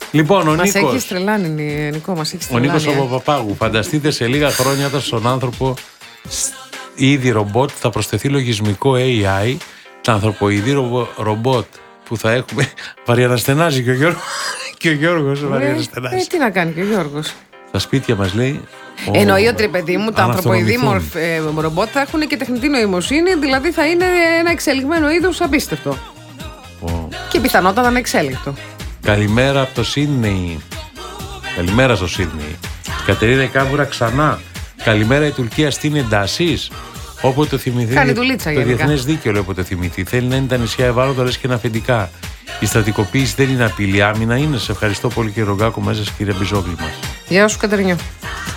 Λοιπόν, ο Μας Νίκος. έχει τρελάνει, Νικό, μας έχει τρελάνει. Ο Νίκος από Παπάγου. Φανταστείτε σε λίγα χρόνια όταν στον άνθρωπο ήδη ρομπότ θα προσθεθεί λογισμικό AI, τα ανθρωποειδή ρομπότ που θα έχουμε. Βαριαναστενάζει και ο Γιώργος. Βαριαναστενάζει. Τι να κάνει και ο Γιώργος. Στα σπίτια μας λέει. Εννοεί ότι, ρε παιδί μου, τα ανθρωποειδή ρομπότ θα έχουν και τεχνητή νοημοσύνη, δηλαδή θα είναι ένα εξελιγμένο είδος απίστευτο. Και πιθανότατα ανεξέλεγκτο. Καλημέρα από το Σίδνεϊ. Καλημέρα στο Σίδνεϊ. Κατερίνα Κάβουρα ξανά. Καλημέρα η Τουρκία στην εντάσεις. Όποτε το θυμηθεί. Κάνει δουλίτσα, το διεθνές δίκαιο λέει όποτε θυμηθεί. Θέλει να είναι τα νησιά ευάλωτα λες και είναι αφεντικά. Η στρατικοποίηση δεν είναι απειλή, άμυνα είναι. Σε ευχαριστώ πολύ, κύριε Ρογκάκο, μέσα κύριε Μπιζόγλη μας. Γεια σου, Κατερινιό.